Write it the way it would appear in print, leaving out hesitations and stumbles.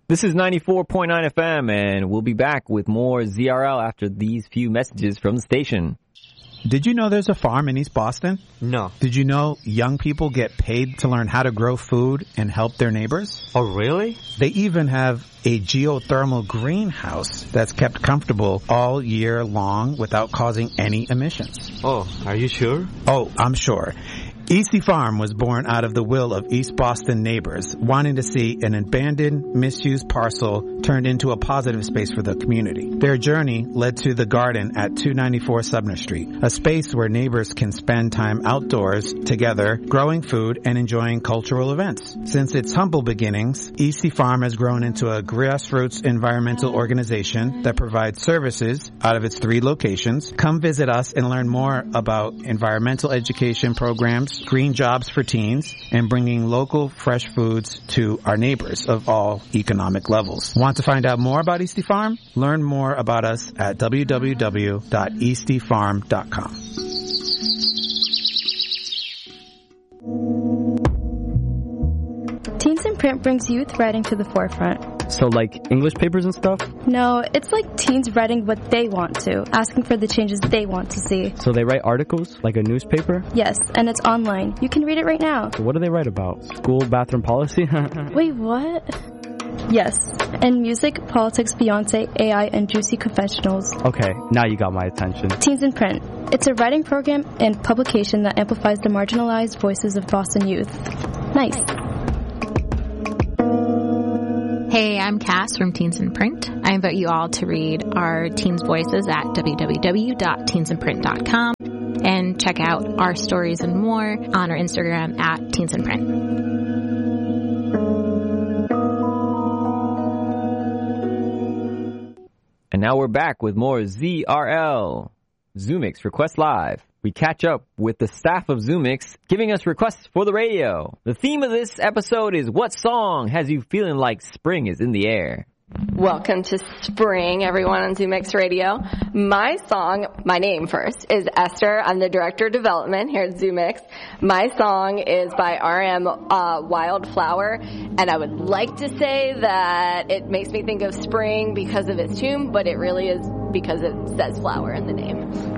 This is 94.9 FM, and we'll be back with more ZRL after these few messages from the station. Did you know there's a farm in East Boston? No. Did you know young people get paid to learn how to grow food and help their neighbors? Oh, really? They even have a geothermal greenhouse that's kept comfortable all year long without causing any emissions. Oh, are you sure? Oh, I'm sure. Easty Farm was born out of the will of East Boston neighbors wanting to see an abandoned, misused parcel turned into a positive space for the community. Their journey led to the garden at 294 Sumner Street, a space where neighbors can spend time outdoors together, growing food and enjoying cultural events. Since its humble beginnings, Easty Farm has grown into a grassroots environmental organization that provides services out of its 3 locations. Come visit us and learn more about environmental education programs, green jobs for teens, and bringing local fresh foods to our neighbors of all economic levels. Want to find out more about Easty Farm? Learn more about us at www.eastyfarm.com. Teens in Print brings youth writing to the forefront. So like English papers and stuff? No, it's like teens writing what they want to, asking for the changes they want to see. So they write articles, like a newspaper? Yes, and it's online. You can read it right now. So what do they write about? School bathroom policy? Wait, what? Yes, and music, politics, Beyonce, AI, and juicy confessionals. Okay, now you got my attention. Teens in Print. It's a writing program and publication that amplifies the marginalized voices of Boston youth. Nice. Hey, I'm Cass from Teens in Print. I invite you all to read our Teens Voices at www.teensinprint.com and check out our stories and more on our Instagram at Teens in Print. And now we're back with more ZRL, Zoomix Request Live. We catch up with the staff of Zoomix, giving us requests for the radio. The theme of this episode is what song has you feeling like spring is in the air? Welcome to spring, everyone on Zoomix Radio. My song, my name first, is Esther. I'm the Director of Development here at Zoomix. My song is by RM Wildflower, and I would like to say that it makes me think of spring because of its tune, but it really is because it says flower in the name.